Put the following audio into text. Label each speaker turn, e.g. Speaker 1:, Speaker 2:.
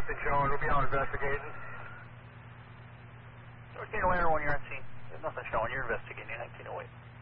Speaker 1: nothing showing. We'll be out investigating.
Speaker 2: 1308 when you're on scene. There's nothing showing. You're investigating 1908.